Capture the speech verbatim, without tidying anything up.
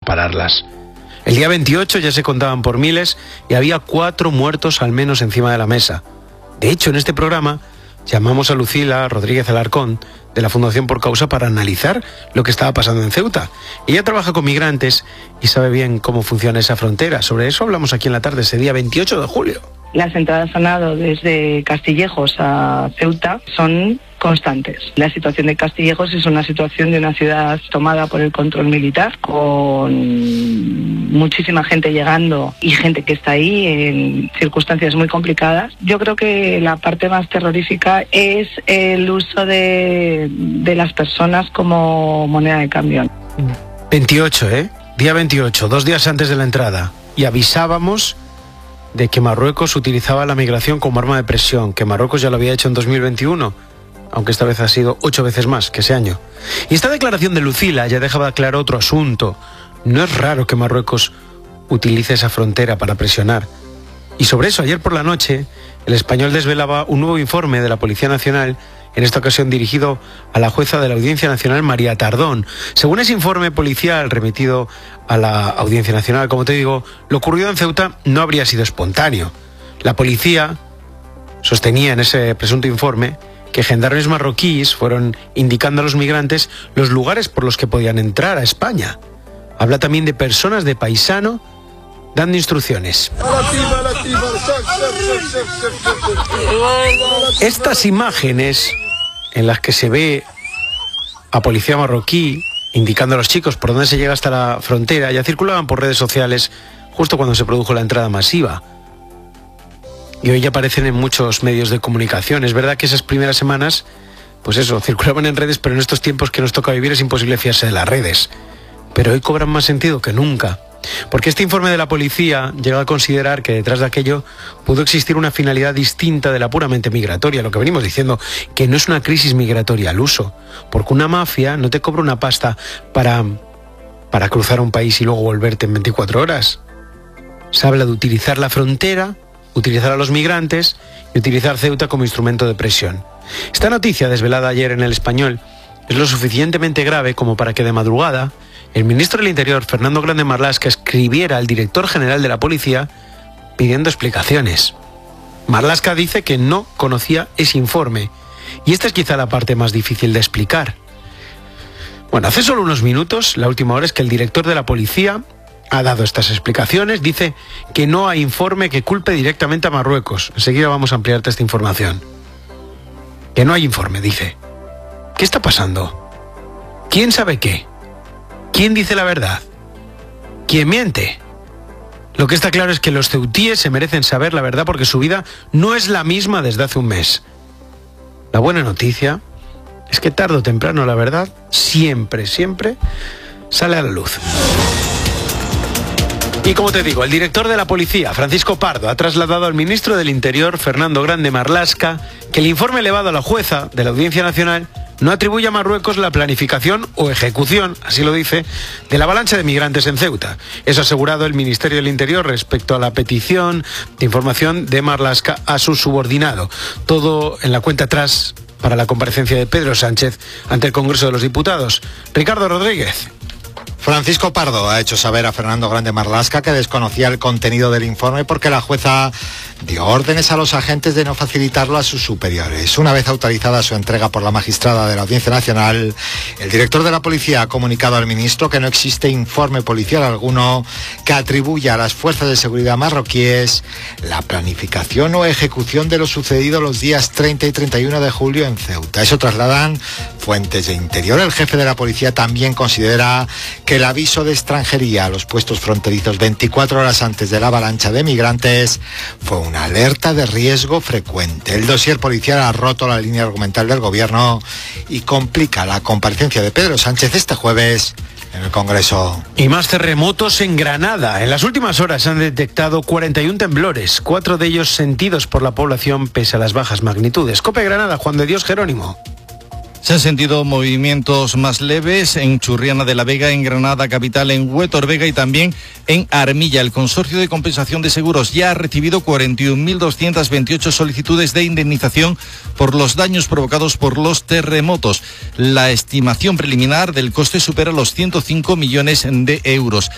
pararlas. El día veintiocho ya se contaban por miles y había cuatro muertos al menos encima de la mesa. De hecho, en este programa llamamos a Lucila Rodríguez Alarcón, de la Fundación Por Causa, para analizar lo que estaba pasando en Ceuta. Ella trabaja con migrantes y sabe bien cómo funciona esa frontera. Sobre eso hablamos aquí en la tarde, ese día veintiocho de julio. Las entradas a nado desde Castillejos a Ceuta son constantes. La situación de Castillejos es una situación de una ciudad tomada por el control militar, con muchísima gente llegando y gente que está ahí en circunstancias muy complicadas. Yo creo que la parte más terrorífica es el uso de, de las personas como moneda de cambio. veintiocho, ¿eh? Día veintiocho, dos días antes de la entrada. Y avisábamos de que Marruecos utilizaba la migración como arma de presión, que Marruecos ya lo había hecho en dos mil veintiuno, aunque esta vez ha sido ocho veces más que ese año. Y esta declaración de Lucila ya dejaba claro otro asunto. No es raro que Marruecos utilice esa frontera para presionar. Y sobre eso, ayer por la noche, El Español desvelaba un nuevo informe de la Policía Nacional, en esta ocasión dirigido a la jueza de la Audiencia Nacional, María Tardón. Según ese informe policial remitido a la Audiencia Nacional, como te digo, lo ocurrido en Ceuta no habría sido espontáneo. La policía sostenía en ese presunto informe que gendarmes marroquíes fueron indicando a los migrantes los lugares por los que podían entrar a España. Habla también de personas de paisano dando instrucciones. Estas imágenes en las que se ve a policía marroquí indicando a los chicos por dónde se llega hasta la frontera ya circulaban por redes sociales justo cuando se produjo la entrada masiva. Y hoy ya aparecen en muchos medios de comunicación. Es verdad que esas primeras semanas, pues eso, circulaban en redes, pero en estos tiempos que nos toca vivir es imposible fiarse de las redes. Pero hoy cobran más sentido que nunca. Porque este informe de la policía llega a considerar que detrás de aquello pudo existir una finalidad distinta de la puramente migratoria, lo que venimos diciendo, que no es una crisis migratoria al uso, porque una mafia no te cobra una pasta para, para cruzar un país y luego volverte en veinticuatro horas. Se habla de utilizar la frontera, utilizar a los migrantes y utilizar Ceuta como instrumento de presión. Esta noticia, desvelada ayer en El Español, es lo suficientemente grave como para que de madrugada el ministro del Interior, Fernando Grande Marlaska, escribiera al director general de la policía pidiendo explicaciones. Marlaska dice que no conocía ese informe, y esta es quizá la parte más difícil de explicar. Bueno, hace solo unos minutos, la última hora, es que el director de la policía ha dado estas explicaciones, dice que no hay informe que culpe directamente a Marruecos. Enseguida vamos a ampliarte esta información. Que no hay informe, dice. ¿Qué está pasando? ¿Quién sabe qué? ¿Quién dice la verdad? ¿Quién miente? Lo que está claro es que los ceutíes se merecen saber la verdad porque su vida no es la misma desde hace un mes. La buena noticia es que tarde o temprano la verdad siempre, siempre sale a la luz. Y como te digo, el director de la policía, Francisco Pardo, ha trasladado al ministro del Interior, Fernando Grande Marlaska, que el informe elevado a la jueza de la Audiencia Nacional no atribuye a Marruecos la planificación o ejecución, así lo dice, de la avalancha de migrantes en Ceuta. Eso ha asegurado el Ministerio del Interior respecto a la petición de información de Marlaska a su subordinado. Todo en la cuenta atrás para la comparecencia de Pedro Sánchez ante el Congreso de los Diputados. Ricardo Rodríguez. Francisco Pardo ha hecho saber a Fernando Grande Marlaska que desconocía el contenido del informe porque la jueza dio órdenes a los agentes de no facilitarlo a sus superiores. Una vez autorizada su entrega por la magistrada de la Audiencia Nacional, el director de la policía ha comunicado al ministro que no existe informe policial alguno que atribuya a las fuerzas de seguridad marroquíes la planificación o ejecución de lo sucedido los días treinta y treinta y uno de julio en Ceuta. Eso trasladan fuentes de Interior. El jefe de la policía también considera que el aviso de extranjería a los puestos fronterizos veinticuatro horas antes de la avalancha de migrantes fue una alerta de riesgo frecuente. El dossier policial ha roto la línea argumental del gobierno y complica la comparecencia de Pedro Sánchez este jueves en el Congreso. Y más terremotos en Granada. En las últimas horas se han detectado cuarenta y uno temblores, cuatro de ellos sentidos por la población pese a las bajas magnitudes. COPE Granada, Juan de Dios Jerónimo. Se han sentido movimientos más leves en Churriana de la Vega, en Granada capital, en Huétor Vega y también en Armilla. El Consorcio de Compensación de Seguros ya ha recibido cuarenta y un mil doscientas veintiocho solicitudes de indemnización por los daños provocados por los terremotos. La estimación preliminar del coste supera los ciento cinco millones de euros.